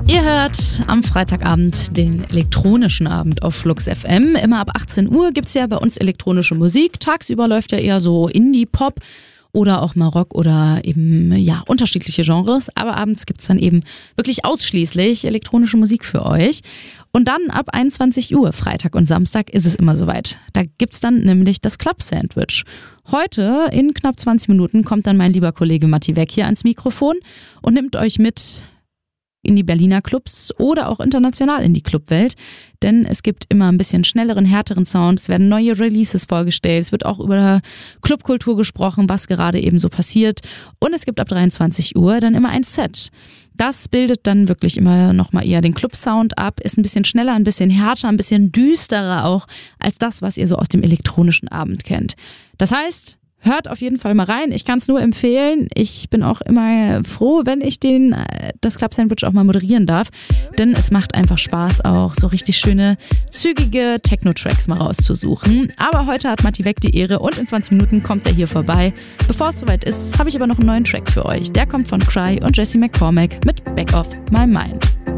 Ihr hört am Freitagabend den elektronischen Abend auf Flux FM. Immer ab 18 Uhr gibt es ja bei uns elektronische Musik. Tagsüber läuft ja eher so Indie-Pop oder auch mal Rock oder eben unterschiedliche Genres. Aber abends gibt es dann eben wirklich ausschließlich elektronische Musik für euch. Und dann ab 21 Uhr, Freitag und Samstag, ist es immer soweit. Da gibt's dann nämlich das Club Sandwich. Heute, in knapp 20 Minuten, kommt dann mein lieber Kollege Matti Weck hier ans Mikrofon und nimmt euch mit in die Berliner Clubs oder auch international in die Clubwelt. Denn es gibt immer ein bisschen schnelleren, härteren Sound. Es werden neue Releases vorgestellt. Es wird auch über Clubkultur gesprochen, was gerade eben so passiert. Und es gibt ab 23 Uhr dann immer ein Set. Das bildet dann wirklich immer nochmal eher den Club-Sound ab, ist ein bisschen schneller, ein bisschen härter, ein bisschen düsterer auch als das, was ihr so aus dem elektronischen Abend kennt. Das heißt, hört auf jeden Fall mal rein. Ich kann es nur empfehlen. Ich bin auch immer froh, wenn ich das Club Sandwich auch mal moderieren darf. Denn es macht einfach Spaß, auch so richtig schöne, zügige Techno-Tracks mal rauszusuchen. Aber heute hat Matti Weck die Ehre und in 20 Minuten kommt er hier vorbei. Bevor es soweit ist, habe ich aber noch einen neuen Track für euch. Der kommt von Cry und Jesse McCormack mit Back Off My Mind.